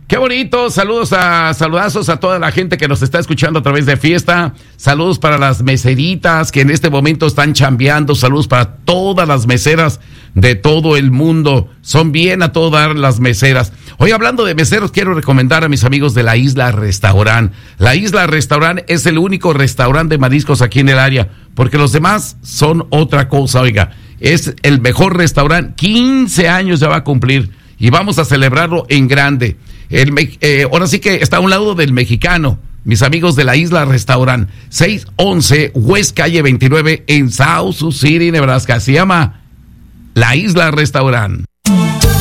Qué bonito, saludazos a toda la gente que nos está escuchando a través de Fiesta, saludos para las meseritas que en este momento están chambeando, saludos para todas las meseras de todo el mundo, son bien a todo dar las meseras. Hoy hablando de meseros, quiero recomendar a mis amigos de La Isla Restaurant. La Isla Restaurant es el único restaurante de mariscos aquí en el área, porque los demás son otra cosa, oiga, es el mejor restaurante, 15 años ya va a cumplir y vamos a celebrarlo en grande. Ahora sí que está a un lado del Mexicano, mis amigos de La Isla Restaurant, 611 West Calle 29 en South Sioux City, Nebraska. Se llama La Isla Restaurant.